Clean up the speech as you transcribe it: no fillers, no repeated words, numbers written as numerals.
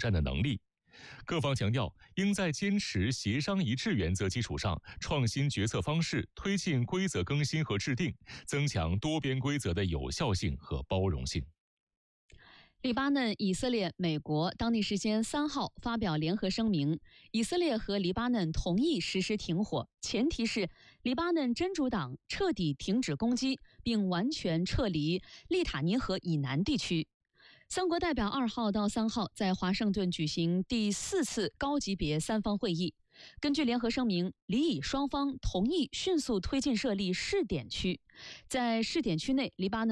战的能力。各方强调，应在坚持协商一致原则基础上，创新决策方式，推进规则更新和制定，增强多边规则的有效性和包容性。 黎巴嫩、以色列、美国当地时间3号发表联合声明，以色列和黎巴嫩同意实施停火，前提是黎巴嫩真主党彻底停止攻击，并完全撤离利塔尼河以南地区。三国代表2号到3号在华盛顿举行第4次高级别3方会议。根据联合声明，黎以双方同意迅速推进设立试点区，在试点区内，黎巴嫩